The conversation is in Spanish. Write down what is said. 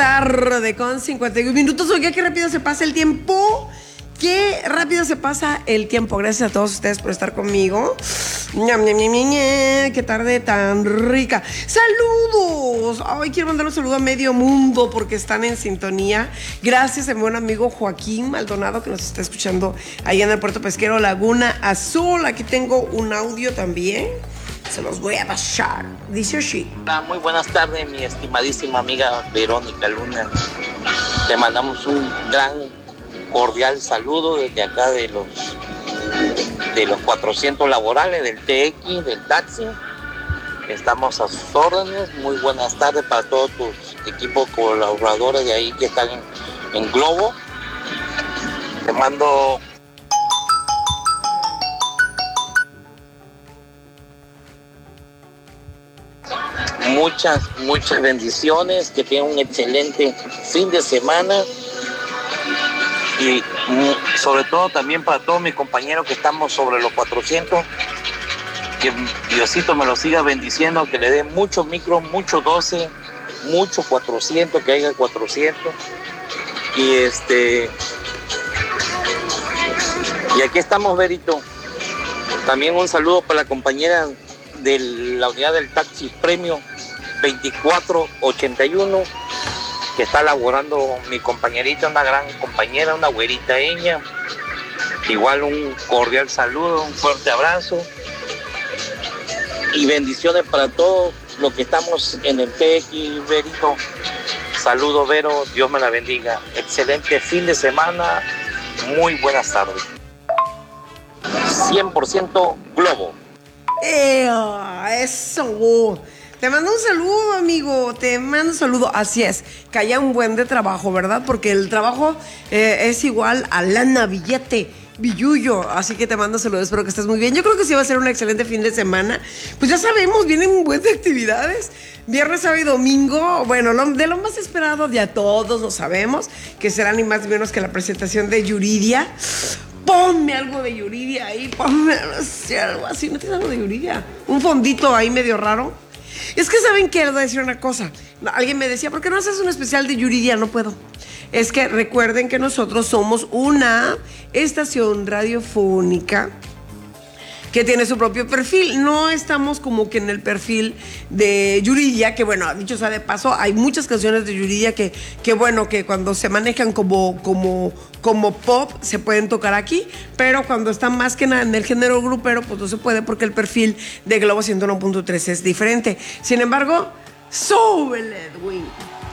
tarde con 51 minutos. Oiga, qué rápido se pasa el tiempo. Qué rápido se pasa el tiempo. Gracias a todos ustedes por estar conmigo. Qué tarde tan rica. ¡Saludos! Hoy quiero mandar un saludo a medio mundo porque están en sintonía. Gracias a mi buen amigo Joaquín Maldonado que nos está escuchando ahí en el puerto pesquero Laguna Azul. Aquí tengo un audio también. Se los voy a pasar. Dice así. Muy buenas tardes, mi estimadísima amiga Verónica Luna. Te mandamos un gran cordial saludo desde acá de los 400 laborales del TX, del taxi. Estamos a sus órdenes. Muy buenas tardes para todos tus equipos colaboradores de ahí que están en Globo. Te mando muchas bendiciones, que tengan un excelente fin de semana y sobre todo también para todos mis compañeros que estamos sobre los 400, que Diosito me lo siga bendiciendo, que le dé muchos micros, muchos 12, muchos 400, que haya 400 y aquí estamos, Verito. También un saludo para la compañera de la unidad del taxi premio 2481 que está laborando mi compañerita, una gran compañera, una güerita ella. Igual un cordial saludo, un fuerte abrazo y bendiciones para todos los que estamos en el TX, Verito. Saludo, Vero, Dios me la bendiga. Excelente fin de semana, muy buenas tardes. 100% Globo. Eso. Te mando un saludo, amigo. Te mando un saludo. Así es, que haya un buen de trabajo, ¿verdad? Porque el trabajo es igual a lana, billete, billullo. Así que te mando saludos. Espero que estés muy bien. Yo creo que sí va a ser un excelente fin de semana. Pues ya sabemos, vienen un buen de actividades. Viernes, sábado y domingo. Bueno, de lo más esperado, ya todos lo sabemos, que será ni más ni menos que la presentación de Yuridia. Ponme algo de Yuridia ahí, ponme algo así. ¿No tienes algo de Yuridia? Un fondito ahí medio raro. Es que ¿saben qué? Les voy a decir una cosa. Alguien me decía, ¿por qué no haces un especial de Yuridia? No puedo. Es que recuerden que nosotros somos una estación radiofónica que tiene su propio perfil. No estamos como que en el perfil de Yuridia, que bueno, dicho sea de paso, hay muchas canciones de Yuridia que bueno, que cuando se manejan como pop se pueden tocar aquí, pero cuando están más que nada en el género grupero, pues no se puede porque el perfil de Globo 101.3 es diferente. Sin embargo, súbele, Edwin.